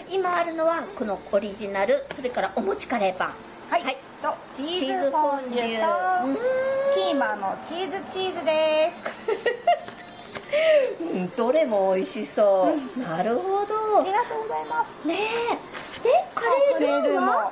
今あるのはこのオリジナル、それからお餅カレーパン、 はい、とチーズフォンデュとキーマのチーズですどれも美味しそう、なるほど、 ありがとうございます。 ねえ。でカレールーは